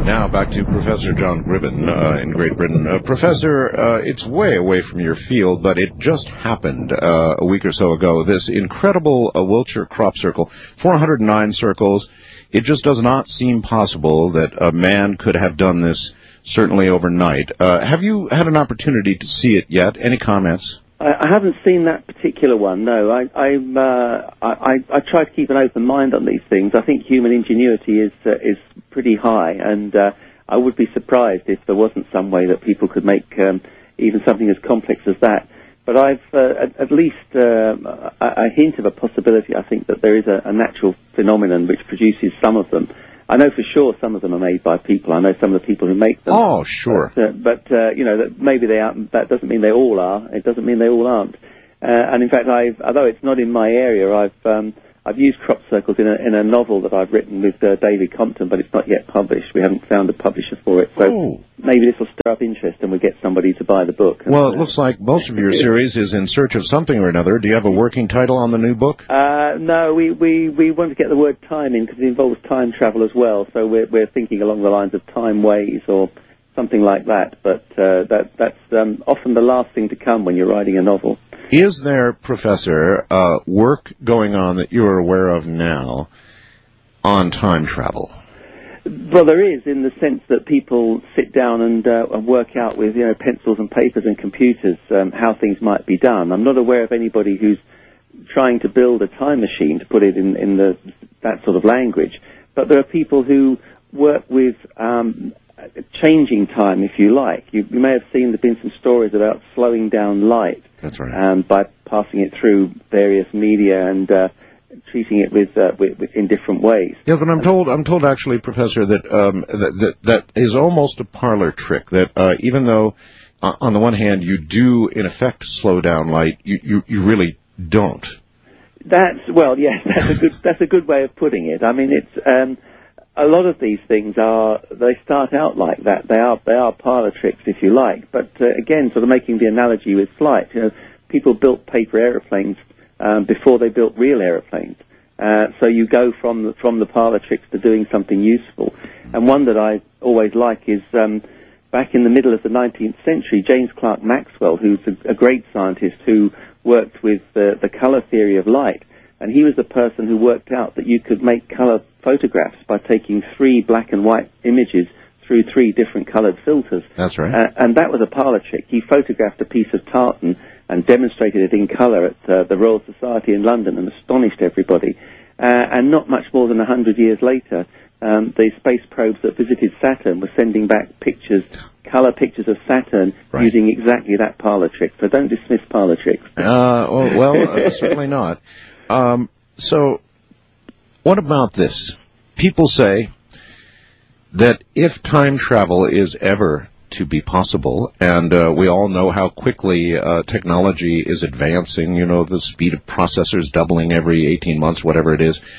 Now back to Professor John Gribben in Great Britain. Professor, it's way away from your field, but it just happened a week or so ago. This incredible Wiltshire crop circle, 409 circles. It just does not seem possible that a man could have done this, certainly overnight. Have you had an opportunity to see it yet? Any comments? I haven't seen that particular one, no. I try to keep an open mind on these things. I think human ingenuity is pretty high, and I would be surprised if there wasn't some way that people could make even something as complex as that. But I've at least a hint of a possibility, I think, that there is a natural phenomenon which produces some of them. I know for sure some of them are made by people. I know some of the people who make them. Oh, sure. But you know, that maybe they are. That doesn't mean they all are. It doesn't mean they all aren't. And in fact, although it's not in my area, I've used crop circles in a novel that I've written with David Compton, but it's not yet published. We haven't found a publisher for it. So maybe this will stir up interest and we'll get somebody to buy the book. Well, it looks like most of your series is in search of something or another. Do you have a working title on the new book? No, we want to get the word time in because it involves time travel as well. So we're thinking along the lines of time ways or something like that. But that's often the last thing to come when you're writing a novel. Is there, Professor, work going on that you are aware of now on time travel? Well, there is, in the sense that people sit down and work out with pencils and papers and computers how things might be done. I'm not aware of anybody who's trying to build a time machine, to put it in that sort of language. But there are people who work with changing time, if you like. You may have seen there's been some stories about slowing down light. That's right. By passing it through various media and treating it with in different ways. Yeah, but I'm told actually, Professor, that that is almost a parlor trick. That even though on the one hand you do in effect slow down light, you really don't. That's a good way of putting it. I mean, it's a lot of these things they start out like that. They are parlor tricks, if you like. But again, sort of making the analogy with flight, people built paper aeroplanes before they built real aeroplanes. So you go from the parlor tricks to doing something useful. And one that I always like is back in the middle of the 19th century, James Clerk Maxwell, who's a great scientist who worked with the color theory of light. And he was the person who worked out that you could make color photographs by taking 3 black and white images through 3 different colored filters. That's right. And that was a parlor trick. He photographed a piece of tartan and demonstrated it in color at the Royal Society in London and astonished everybody. And not much more than 100 years later, the space probes that visited Saturn were sending back color pictures of Saturn using exactly that parlor trick. So don't dismiss parlor tricks. Certainly not. So what about this? People say that if time travel is ever to be possible, and we all know how quickly technology is advancing, the speed of processors doubling every 18 months, whatever it is,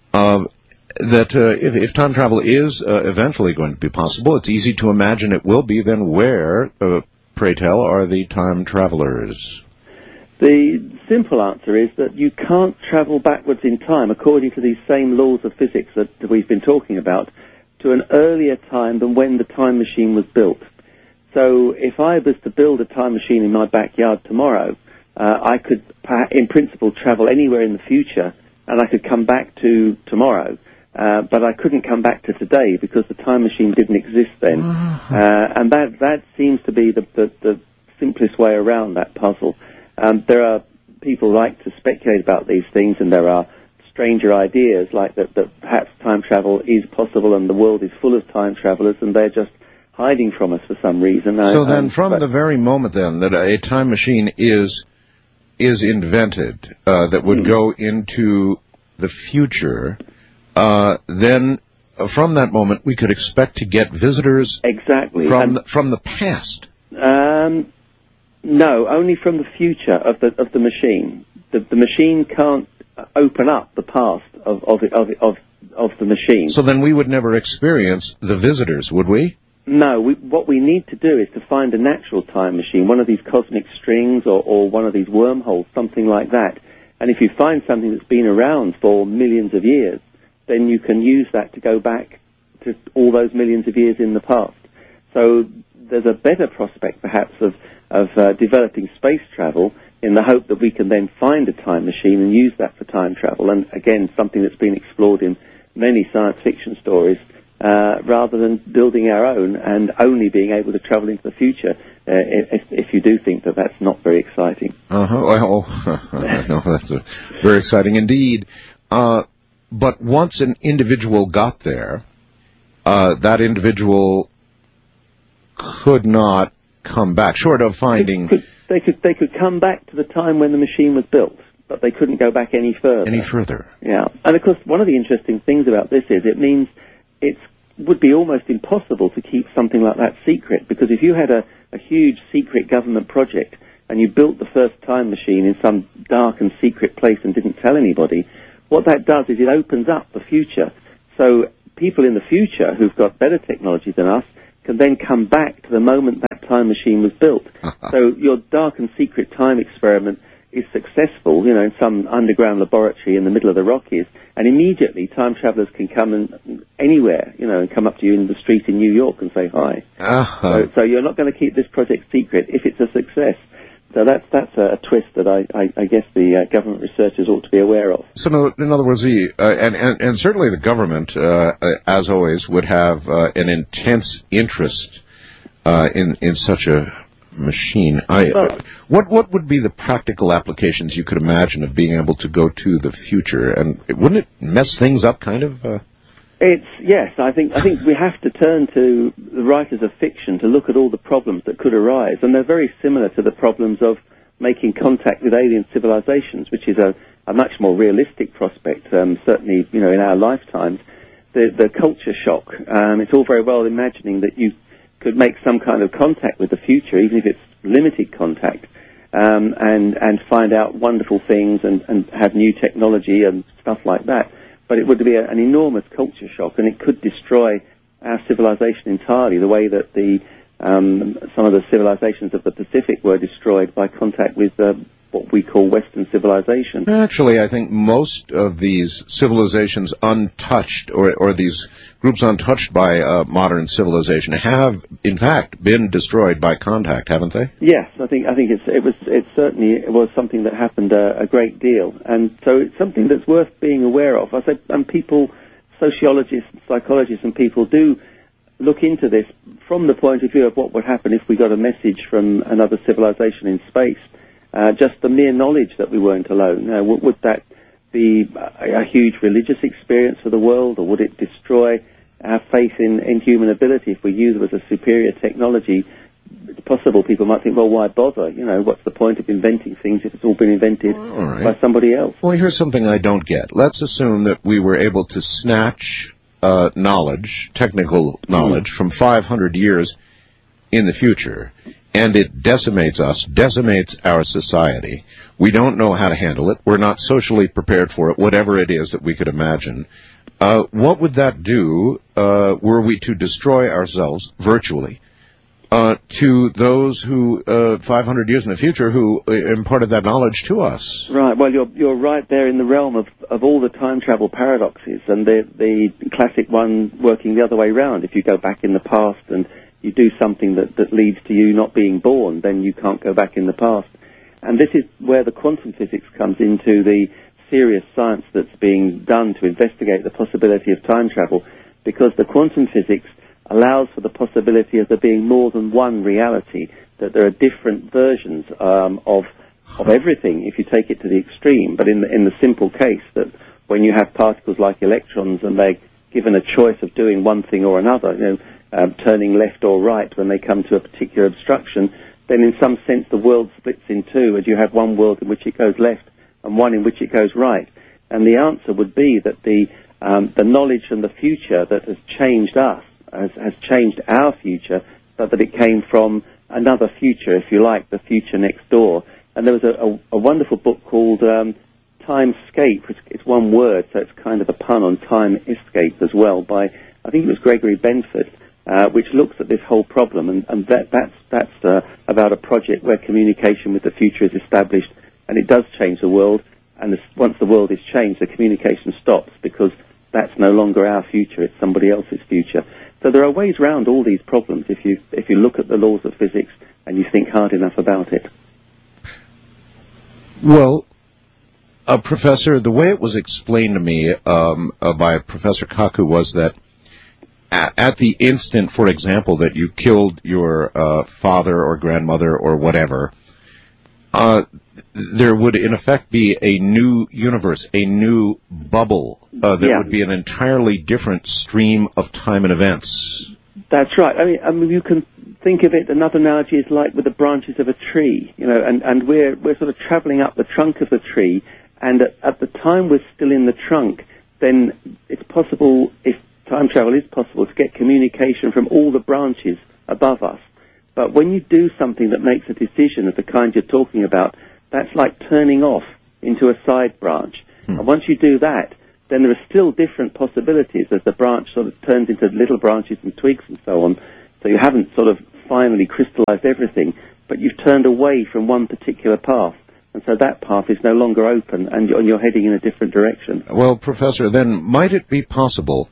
that if time travel is eventually going to be possible, it's easy to imagine it will be, then where, pray tell, are the time travelers? The simple answer is that you can't travel backwards in time, according to these same laws of physics that we've been talking about, to an earlier time than when the time machine was built. So if I was to build a time machine in my backyard tomorrow, I could, in principle, travel anywhere in the future, and I could come back to tomorrow, but I couldn't come back to today because the time machine didn't exist then. And that seems to be the simplest way around that puzzle. There are people who like to speculate about these things, and there are stranger ideas like that perhaps time travel is possible and the world is full of time travelers and they're just hiding from us for some reason. So then from the very moment then that a time machine is invented that would go into the future, then from that moment we could expect to get visitors exactly from the past. No, only from the future of the machine. The machine can't open up the past of the machine. So then we would never experience the visitors, would we? No. What we need to do is to find a natural time machine, one of these cosmic strings or one of these wormholes, something like that. And if you find something that's been around for millions of years, then you can use that to go back to all those millions of years in the past. So there's a better prospect, perhaps, of developing space travel in the hope that we can then find a time machine and use that for time travel. And again, something that's been explored in many science fiction stories, rather than building our own and only being able to travel into the future, if you do think that that's not very exciting. Well, no, that's very exciting indeed. But once an individual got there, that individual could not come back, short of finding... They could come back to the time when the machine was built, but they couldn't go back any further. Any further? Yeah. And, of course, one of the interesting things about this is it means it would be almost impossible to keep something like that secret, because if you had a huge secret government project and you built the first time machine in some dark and secret place and didn't tell anybody, what that does is it opens up the future. So people in the future who've got better technology than us can then come back to the moment that time machine was built. So your dark and secret time experiment is successful, in some underground laboratory in the middle of the Rockies, and immediately time travelers can come anywhere, and come up to you in the street in New York and say hi. So you're not going to keep this project secret if it's a success. So that's a twist that I guess the government researchers ought to be aware of. So in other words, and certainly the government, as always, would have an intense interest in such a machine. What would be the practical applications you could imagine of being able to go to the future? And wouldn't it mess things up, kind of? Yes. I think we have to turn to the writers of fiction to look at all the problems that could arise, and they're very similar to the problems of making contact with alien civilizations, which is a much more realistic prospect. Certainly, in our lifetimes, the culture shock. It's all very well imagining that you could make some kind of contact with the future, even if it's limited contact, and find out wonderful things and have new technology and stuff like that. But it would be an enormous culture shock, and it could destroy our civilization entirely, the way that some of the civilizations of the Pacific were destroyed by contact with what we call Western civilization. Actually, I think most of these civilizations untouched, or these groups untouched by modern civilization, have in fact been destroyed by contact, haven't they? Yes, I think it certainly was something that happened a great deal, and so it's something that's worth being aware of. I said, and people, sociologists, psychologists, and people do look into this from the point of view of what would happen if we got a message from another civilization in space. Just the mere knowledge that we weren't alone. Would that be a huge religious experience for the world, or would it destroy our faith in human ability if we use it as a superior technology? It's possible people might think, well, why bother? What's the point of inventing things if it's all been invented by somebody else? Well, here's something I don't get. Let's assume that we were able to snatch technical knowledge, from 500 years in the future, and it decimates our society. We don't know how to handle it. We're not socially prepared for it, whatever it is that we could imagine. What would that do were we to destroy ourselves virtually to those who, 500 years in the future, who imparted that knowledge to us? Right. Well, you're right there in the realm of all the time travel paradoxes, and the classic one working the other way round. If you go back in the past and you do something that leads to you not being born, then you can't go back in the past. And this is where the quantum physics comes into the serious science that's being done to investigate the possibility of time travel, because the quantum physics allows for the possibility of there being more than one reality, that there are different versions of everything if you take it to the extreme. But in the simple case that when you have particles like electrons and they're given a choice of doing one thing or another, turning left or right when they come to a particular obstruction, then in some sense the world splits in two, and you have one world in which it goes left and one in which it goes right. And the answer would be that the knowledge from the future that has changed us has changed our future, so that it came from another future, if you like, the future next door. And there was a wonderful book called Timescape. It's one word, so it's kind of a pun on time escape as well, by, I think it was Gregory Benford, which looks at this whole problem, and that's about a project where communication with the future is established, and it does change the world. And once the world is changed, the communication stops, because that's no longer our future, it's somebody else's future. So there are ways around all these problems if you look at the laws of physics and you think hard enough about it. Well, Professor, the way it was explained to me by Professor Kaku was that at the instant, for example, that you killed your father or grandmother or whatever, there would in effect be a new universe, a new bubble that would be an entirely different stream of time and events. That's right. I mean, you can think of it. Another analogy is like with the branches of a tree, and we're sort of travelling up the trunk of the tree, and at the time we're still in the trunk, then it's possible, if time travel is possible, to get communication from all the branches above us. But when you do something that makes a decision of the kind you're talking about, that's like turning off into a side branch. And once you do that, then there are still different possibilities as the branch sort of turns into little branches and twigs and so on. So you haven't sort of finally crystallized everything, but you've turned away from one particular path. And so that path is no longer open, and you're heading in a different direction. Well, Professor, then might it be possible,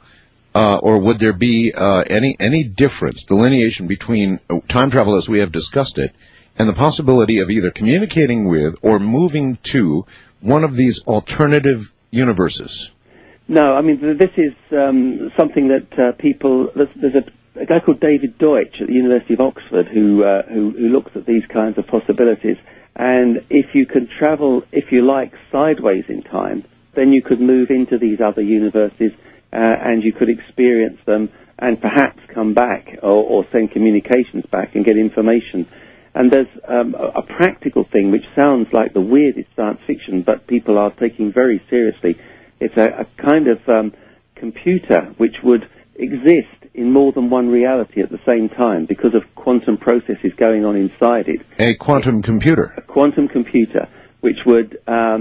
or would there be any difference, delineation between time travel as we have discussed it, and the possibility of either communicating with or moving to one of these alternative universes? No, I mean, this is something that people... There's a guy called David Deutsch at the University of Oxford who looks at these kinds of possibilities. And if you can travel, if you like, sideways in time, then you could move into these other universes and you could experience them and perhaps come back or send communications back and get information. And there's a practical thing which sounds like the weirdest science fiction, but people are taking very seriously. It's a kind of computer which would exist in more than one reality at the same time because of quantum processes going on inside it. A quantum computer? A quantum computer, which would,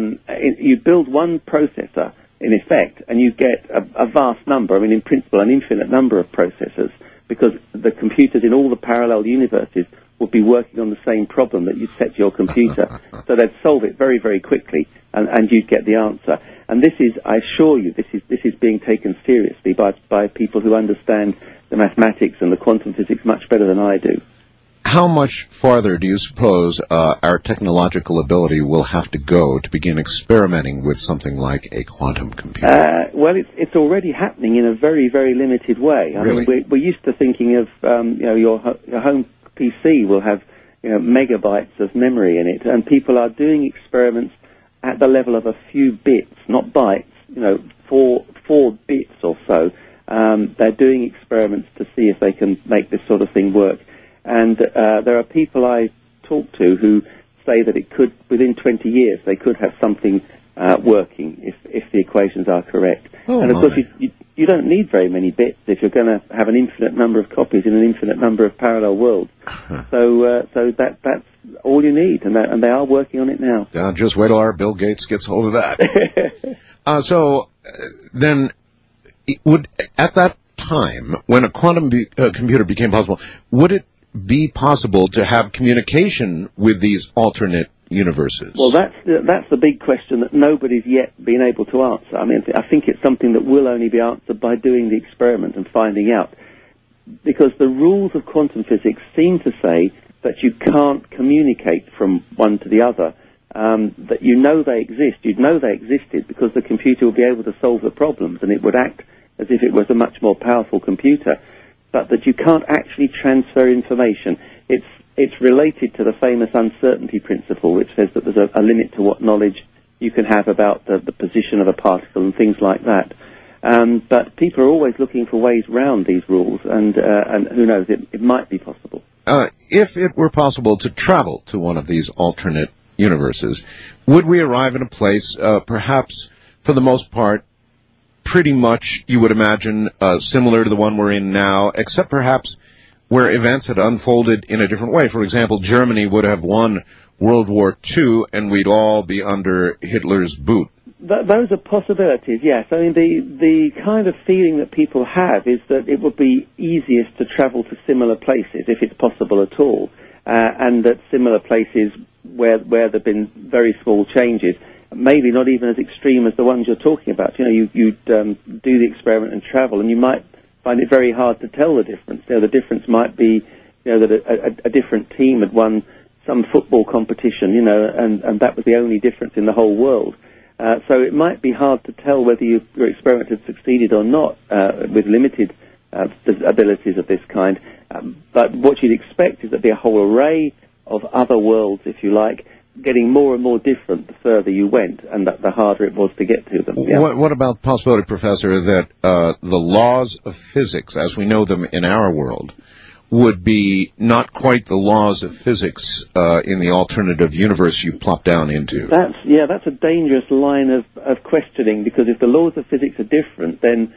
you build one processor, in effect, and you get a vast number, I mean, in principle, an infinite number of processors, because the computers in all the parallel universes would be working on the same problem that you'd set to your computer. So they'd solve it very, very quickly, and you'd get the answer. And this is, I assure you, this is being taken seriously by people who understand the mathematics and the quantum physics much better than I do. How much farther do you suppose our technological ability will have to go to begin experimenting with something like a quantum computer? Well, it's already happening in a very, very limited way. I mean, we're used to thinking of, your home PC will have, megabytes of memory in it, and people are doing experiments at the level of a few bits, not bytes, 4 bits or so. They're doing experiments to see if they can make this sort of thing work. And there are people I talk to who say that it could, within 20 years, they could have something working if the equations are correct. And of course, you don't need very many bits if you're going to have an infinite number of copies in an infinite number of parallel worlds. So that's all you need, and they are working on it now. Yeah, just wait till our Bill Gates gets hold of that. Then, at that time, when a quantum computer became possible, would it be possible to have communication with these alternate universes? Well, that's the big question that nobody's yet been able to answer. I mean, I think it's something that will only be answered by doing the experiment and finding out. Because the rules of quantum physics seem to say that you can't communicate from one to the other, that they exist. You'd know they existed because the computer would be able to solve the problems and it would act as if it was a much more powerful computer, but that you can't actually transfer information. It's related to the famous uncertainty principle, which says that there's a limit to what knowledge you can have about the position of a particle and things like that. But people are always looking for ways round these rules, and who knows, it might be possible. If it were possible to travel to one of these alternate universes, would we arrive in a place, perhaps, for the most part, pretty much, you would imagine, similar to the one we're in now, except perhaps where events had unfolded in a different way? For example, Germany would have won World War II, and we'd all be under Hitler's boot. Those are possibilities, yes. I mean, the kind of feeling that people have is that it would be easiest to travel to similar places, if it's possible at all, and that similar places where there have been very small changes, maybe not even as extreme as the ones you're talking about. You know, you'd do the experiment and travel, and you might find it very hard to tell the difference. You know, the difference might be, you know, that a different team had won some football competition, you know, and that was the only difference in the whole world. So it might be hard to tell whether your experiment had succeeded or not with limited abilities of this kind. But what you'd expect is there'd be a whole array of other worlds, if you like, getting more and more different the further you went, and the harder it was to get to them. Yeah. What about the possibility, Professor, that the laws of physics, as we know them in our world, would be not quite the laws of physics in the alternative universe you plop down into? That's a dangerous line of questioning, because if the laws of physics are different, then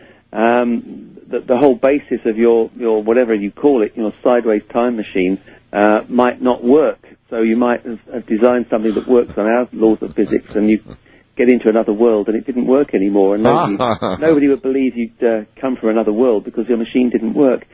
the whole basis of your whatever you call it, your sideways time machine, might not work. So you might have designed something that works on our laws of physics, and you get into another world and it didn't work anymore, and nobody would believe you'd come from another world because your machine didn't work.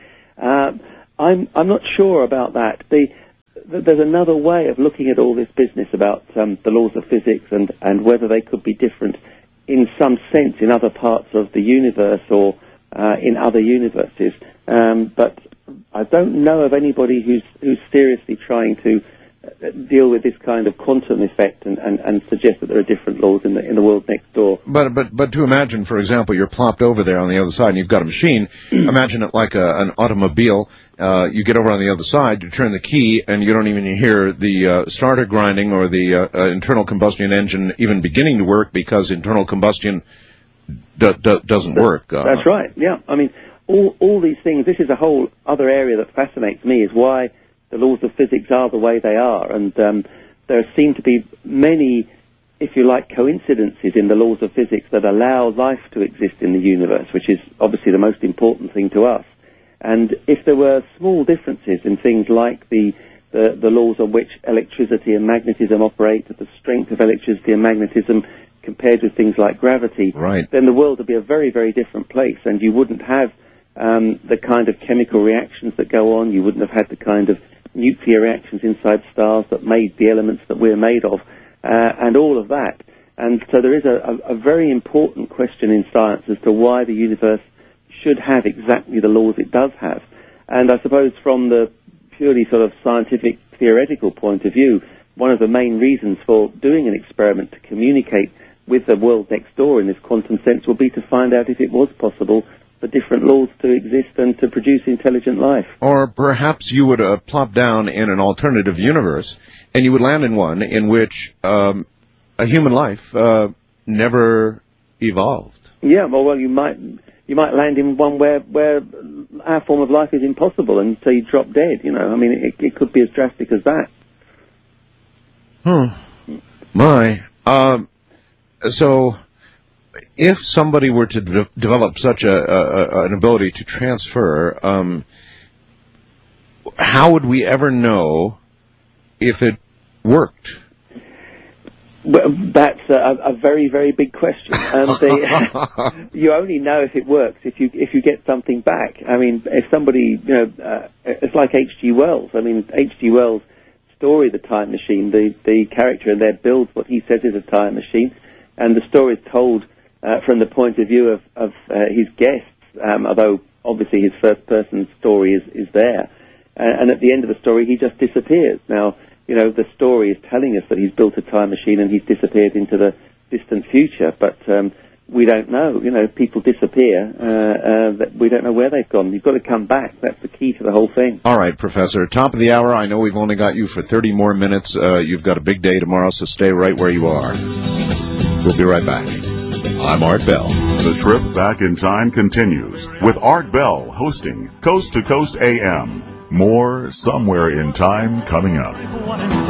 I'm not sure about that. There's another way of looking at all this business about the laws of physics and whether they could be different in some sense in other parts of the universe or in other universes. But I don't know of anybody who's seriously trying to deal with this kind of quantum effect and suggest that there are different laws in the world next door. But to imagine, for example, you're plopped over there on the other side and you've got a machine. Imagine it like an automobile. You get over on the other side, you turn the key, and you don't even hear the starter grinding or the internal combustion engine even beginning to work, because internal combustion doesn't work. That's right. Yeah. I mean, all these things. This is a whole other area that fascinates me, is why the laws of physics are the way they are, and there seem to be many, if you like, coincidences in the laws of physics that allow life to exist in the universe, which is obviously the most important thing to us. And if there were small differences in things like the laws on which electricity and magnetism operate, the strength of electricity and magnetism compared with things like gravity, right, then the world would be a very, very different place, and you wouldn't have the kind of chemical reactions that go on. You wouldn't have had the kind of nuclear reactions inside stars that made the elements that we're made of, and all of that. And so there is a very important question in science as to why the universe should have exactly the laws it does have. And I suppose from the purely sort of scientific, theoretical point of view, one of the main reasons for doing an experiment to communicate with the world next door in this quantum sense will be to find out if it was possible for different laws to exist and to produce intelligent life. Or perhaps you would plop down in an alternative universe, and you would land in one in which a human life never evolved. Yeah, well, you might land in one where our form of life is impossible, and so you drop dead. You know, I mean, it could be as drastic as that. My. So, if somebody were to develop such an ability to transfer, how would we ever know if it worked? Well, that's a very, very big question. You only know if it works if you get something back. I mean, if somebody, it's like H.G. Wells. I mean, H.G. Wells' story, The Time Machine, the character in there builds what he says is a time machine, and the story is told from the point of view of his guests, although obviously his first-person story is there. And at the end of the story, he just disappears. Now, the story is telling us that he's built a time machine and he's disappeared into the distant future, but we don't know. People disappear. That we don't know where they've gone. You've got to come back. That's the key to the whole thing. All right, Professor. Top of the hour. I know we've only got you for 30 more minutes. You've got a big day tomorrow, so stay right where you are. We'll be right back. I'm Art Bell. The trip back in time continues with Art Bell hosting Coast to Coast AM. More Somewhere in Time coming up.